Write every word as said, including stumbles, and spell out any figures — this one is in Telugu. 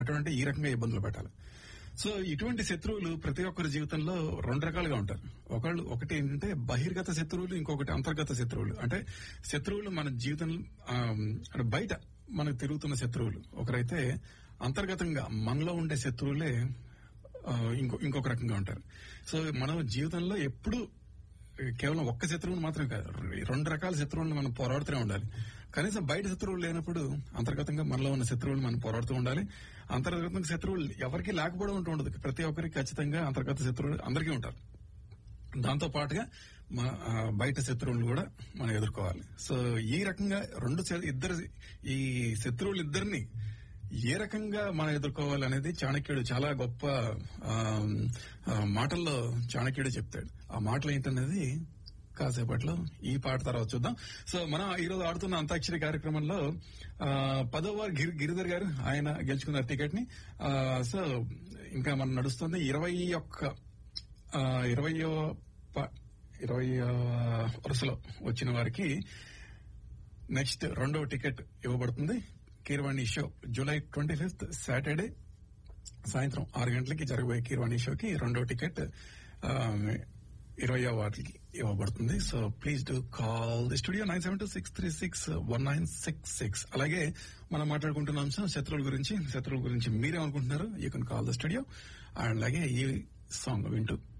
అటువంటి ఈ రకంగా ఇబ్బందులు పెట్టాలి. సో ఇటువంటి శత్రువులు ప్రతి ఒక్కరి జీవితంలో రెండు రకాలుగా ఉంటారు. ఒకళ్ళు ఒకటి ఏంటంటే బహిర్గత శత్రువులు, ఇంకొకటి అంతర్గత శత్రువులు. అంటే శత్రువులు మన జీవితంలో అంటే బయట మనకు తిరుగుతున్న శత్రువులు ఒకరైతే, అంతర్గతంగా మనలో ఉండే శత్రువులే ఇంకో ఇంకొక రకంగా ఉంటారు. సో మనం జీవితంలో ఎప్పుడు కేవలం ఒక్క శత్రువుని మాత్రమే కాదు, రెండు రకాల శత్రువులను మనం పోరాడుతూనే ఉండాలి. కనీసం బయట శత్రువులు లేనప్పుడు అంతర్గతంగా మనలో ఉన్న శత్రువులు మనం పోరాడుతూ ఉండాలి. అంతర్గతంగా శత్రువులు ఎవరికి లేకపోవడం ఉంటూ ఉండదు. ప్రతి ఒక్కరికి ఖచ్చితంగా అంతర్గత శత్రువులు అందరికీ ఉంటారు. దాంతో పాటుగా మన బయట శత్రువులను కూడా మనం ఎదుర్కోవాలి. సో ఈ రకంగా రెండు ఇద్దరు ఈ శత్రువులు ఇద్దరిని ఏ రకంగా మనం ఎదుర్కోవాలి అనేది చాణక్యుడు చాలా గొప్ప మాటల్లో చాణక్యుడు చెప్తాడు. ఆ మాటలు ఏంటనేది కాసేపట్లో ఈ పాట తర్వాత చూద్దాం. సో మనం ఈ రోజు ఆడుతున్న అంతాక్షరి కార్యక్రమంలో పదవ గిరి గిరిధర్ గారు ఆయన గెలుచుకున్నారు టికెట్ ని. సో ఇంకా మనం నడుస్తుంది ఇరవై ఒక్క ఇరవయో ఇరవై వరుసలో వచ్చిన వారికి నెక్స్ట్ రెండవ టికెట్ ఇవ్వబడుతుంది. Keeravani show July twenty fifth Saturday సాయంత్రం ఆరు గంటలకి జరగబోయే కీరవాణి షోకి రెండో టికెట్ ఇరవయో వాటికి ఇవ్వబడుతుంది. So please do call the studio nine seven two six three six one nine six six. అలాగే మనం మాట్లాడుకుంటున్న అంశం శత్రువుల గురించి. శత్రువుల గురించి మీరేమనుకుంటున్నారు? You can call the studio. అలాగే ఈ సాంగ్ వింటూ